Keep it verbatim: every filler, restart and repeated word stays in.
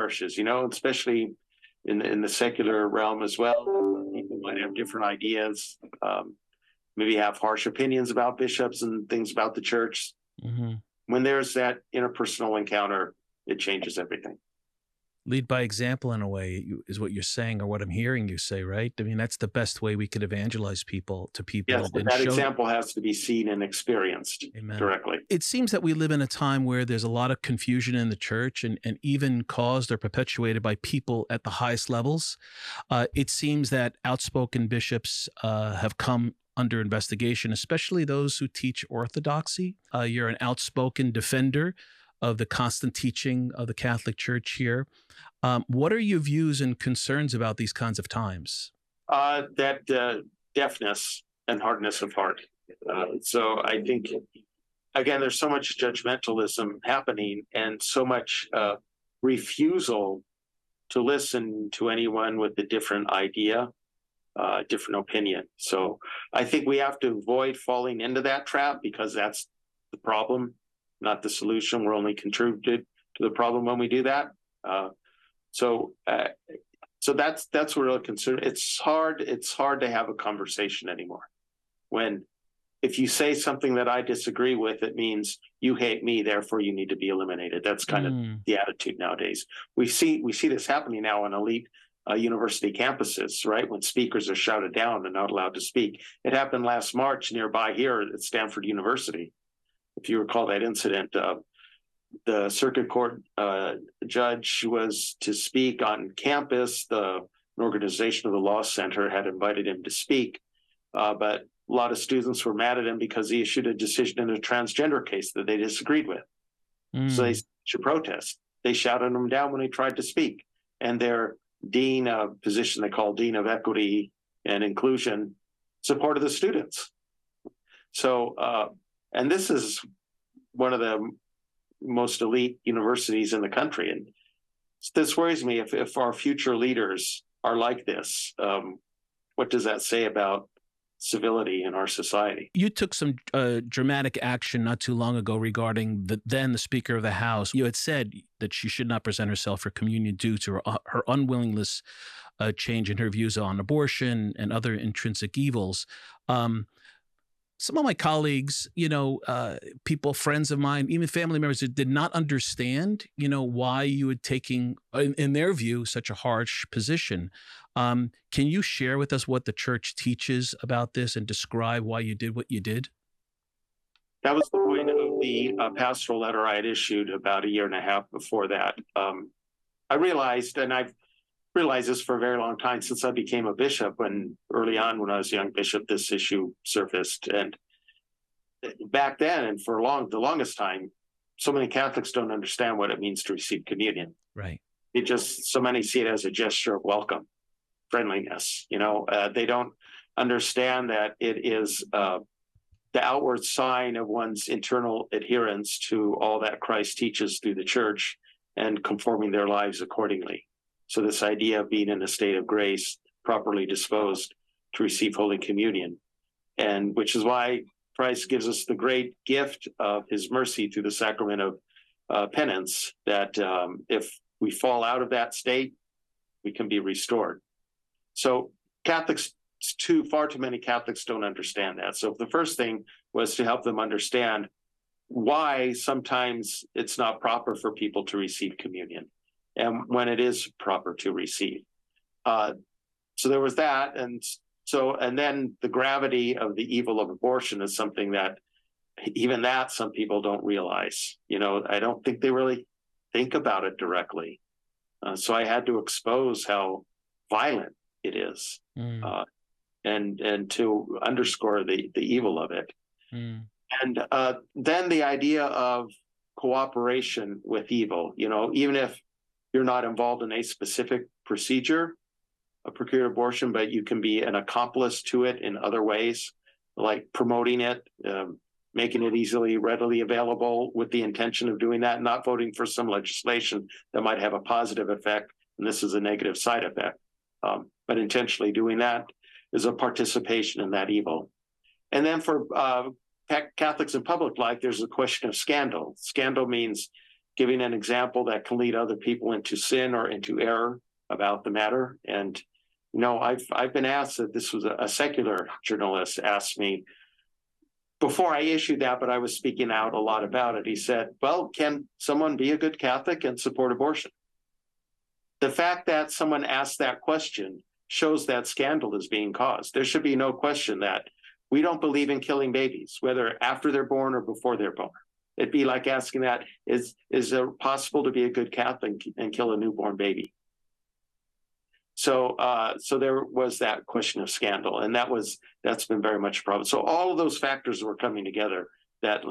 parishes, you know, especially in in the secular realm as well. People might have different ideas, um, maybe have harsh opinions about bishops and things about the church. Mm-hmm. When there's that interpersonal encounter, it changes everything. Lead by example in a way is what you're saying, or what I'm hearing you say, right? I mean, that's the best way we could evangelize people to people. Yes, and, but and that show. example has to be seen and experienced Amen. directly. It seems that we live in a time where there's a lot of confusion in the church, and, and even caused or perpetuated by people at the highest levels. Uh, it seems that outspoken bishops uh, have come under investigation, especially those who teach orthodoxy. Uh, you're an outspoken defender of the constant teaching of the Catholic Church here. Um, what are your views and concerns about these kinds of times? Uh, that uh, deafness and hardness of heart. Uh, so I think, again, there's so much judgmentalism happening and so much uh, refusal to listen to anyone with a different idea, uh, different opinion. So I think we have to avoid falling into that trap, because that's the problem, not the solution. We're only contributed to the problem when we do that. Uh, so uh, so that's that's what we're concerned. It's hard. It's hard to have a conversation anymore. When if you say something that I disagree with, it means you hate me, therefore you need to be eliminated. That's kind Mm. of the attitude nowadays. We see we see this happening now on elite uh, university campuses, right? When speakers are shouted down and not allowed to speak. It happened last March nearby here at Stanford University. If you recall that incident, uh, the circuit court uh, judge was to speak on campus. The an organization of the Law Center had invited him to speak, uh, but a lot of students were mad at him because he issued a decision in a transgender case that they disagreed with. Mm. So they should protest. They shouted him down when he tried to speak. And their dean, a position they call Dean of Equity and Inclusion, supported the students. So, uh, and this is one of the most elite universities in the country. And this worries me. If, if our future leaders are like this, um, what does that say about civility in our society? You took some uh, dramatic action not too long ago regarding the then the Speaker of the House. You had said that she should not present herself for communion due to her, uh, her unwillingness uh, change in her views on abortion and other intrinsic evils. Um, Some of my colleagues, you know, uh, people, friends of mine, even family members, did not understand, you know, why you were taking, in, in their view, such a harsh position. Um, can you share with us what the church teaches about this and describe why you did what you did? That was the point of the uh, pastoral letter I had issued about a year and a half before that. Um, I realized, and I've realized this for a very long time since I became a bishop, when early on when I was a young bishop, this issue surfaced. And back then, and for long, the longest time, so many Catholics don't understand what it means to receive communion. Right. It just, so many see it as a gesture of welcome, friendliness. You know, uh, they don't understand that it is uh, the outward sign of one's internal adherence to all that Christ teaches through the church and conforming their lives accordingly. So this idea of being in a state of grace, properly disposed to receive Holy Communion, and which is why Christ gives us the great gift of his mercy through the sacrament of uh, penance, that um, if we fall out of that state, we can be restored. So Catholics, too, far too many Catholics don't understand that. So the first thing was to help them understand why sometimes it's not proper for people to receive communion, and when it is proper to receive. Uh, so there was that. And so, and then the gravity of the evil of abortion is something that even that some people don't realize. You know, I don't think they really think about it directly. Uh, so I had to expose how violent it is, Mm. uh, and and to underscore the, the evil of it. Mm. And uh, then the idea of cooperation with evil, you know, even if you're not involved in a specific procedure, a procured abortion, but you can be an accomplice to it in other ways, like promoting it, um, making it easily, readily available with the intention of doing that, not voting for some legislation that might have a positive effect, and this is a negative side effect. Um, but intentionally doing that is a participation in that evil. And then for uh, Catholics in public life, there's a question of scandal. Scandal means giving an example that can lead other people into sin or into error about the matter. And, you know, I've, I've been asked that this was a, a secular journalist asked me before I issued that, but I was speaking out a lot about it. He said, well, can someone be a good Catholic and support abortion? The fact that someone asked that question shows that scandal is being caused. There should be no question that we don't believe in killing babies, whether after they're born or before they're born. It'd be like asking that, is, is it possible to be a good Catholic and kill a newborn baby? So, uh, so there was that question of scandal, and that was, that's been very much a problem. So all of those factors were coming together that